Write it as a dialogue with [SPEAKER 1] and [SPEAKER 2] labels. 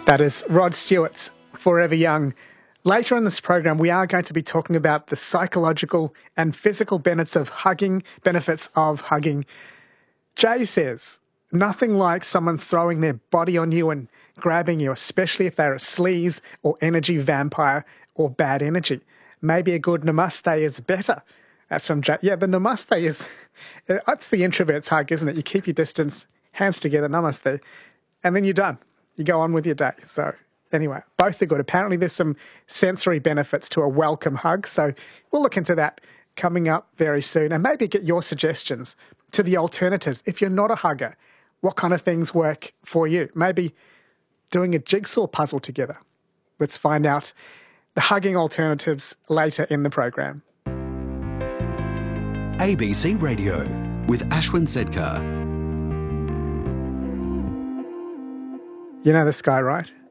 [SPEAKER 1] That is Rod Stewart's Forever Young. Later in this program, we are going to be talking about the psychological and physical benefits of hugging. Jay says, nothing like someone throwing their body on you and grabbing you, especially if they're a sleaze or energy vampire or bad energy. Maybe a good namaste is better. That's from Jay. Yeah, the namaste is, that's the introvert's hug, isn't it? You keep your distance, hands together, namaste, and then you're done. You go on with your day. So anyway, both are good. Apparently there's some sensory benefits to a welcome hug. So we'll look into that coming up very soon and maybe get your suggestions to the alternatives. If you're not a hugger, what kind of things work for you? Maybe doing a jigsaw puzzle together. Let's find out the hugging alternatives later in the program.
[SPEAKER 2] ABC Radio with Ashwin Sedkar.
[SPEAKER 1] You know this guy, right?